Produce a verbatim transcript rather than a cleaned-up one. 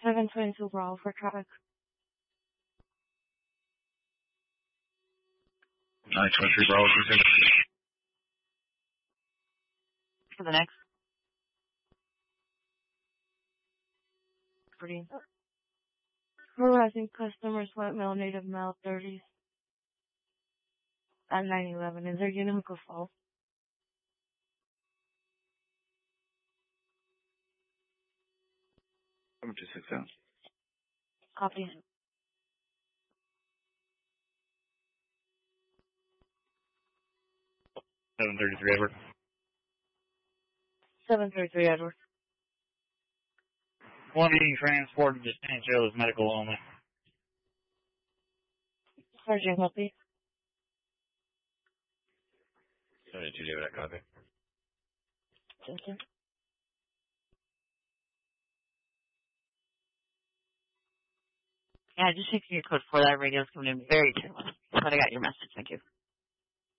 seven twenty-two Bravo for traffic. nine twenty-three Bravo, For the next. Pretty. Harassing customers, white male, native male, thirties. At nine eleven. Is there Unico Falls? seven two six seven. Copy. seven thirty-three Edward. seven thirty-three Edward. One being transported to San Joe's medical only. Sergeant, copy. seventy-two David, I copy. Thank you. Yeah, just checking your code for that radio's coming in very clear. But I got your message. Thank you.